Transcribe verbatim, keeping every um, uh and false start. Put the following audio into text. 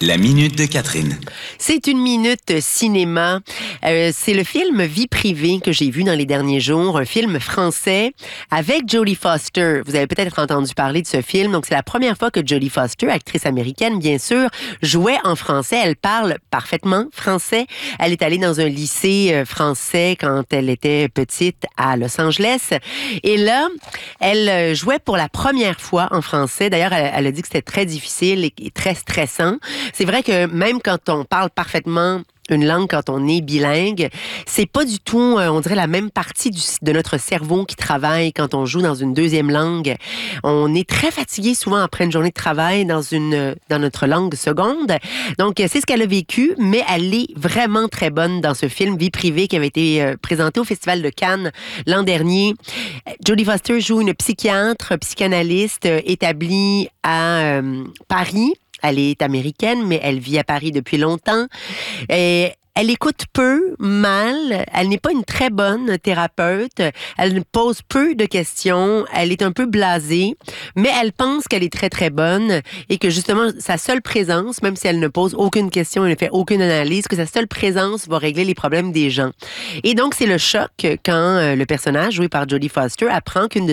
La minute de Catherine. C'est une minute cinéma. Euh, c'est le film Vie privée que j'ai vu dans les derniers jours, un film français avec Jodie Foster. Vous avez peut-être entendu parler de ce film. Donc, c'est la première fois que Jodie Foster, actrice américaine, bien sûr, jouait en français. Elle parle parfaitement français. Elle est allée dans un lycée français quand elle était petite à Los Angeles. Et là, elle jouait pour la première fois en français. D'ailleurs, elle, elle a dit que c'était très difficile et très stressant. C'est vrai que même quand on parle parfaitement une langue, quand on est bilingue, c'est pas du tout, euh, on dirait, la même partie du, de notre cerveau qui travaille quand on joue dans une deuxième langue. On est très fatigué souvent après une journée de travail dans une dans notre langue seconde. Donc, c'est ce qu'elle a vécu, mais elle est vraiment très bonne dans ce film Vie privée qui avait été euh, présenté au Festival de Cannes l'an dernier. Jodie Foster joue une psychiatre, psychanalyste euh, établie à euh, Paris. Elle est américaine, mais elle vit à Paris depuis longtemps. Et elle écoute peu, mal. Elle n'est pas une très bonne thérapeute. Elle pose peu de questions. Elle est un peu blasée, mais elle pense qu'elle est très, très bonne et que justement, sa seule présence, même si elle ne pose aucune question, elle ne fait aucune analyse, que sa seule présence va régler les problèmes des gens. Et donc, c'est le choc quand le personnage, joué par Jodie Foster, apprend qu'une de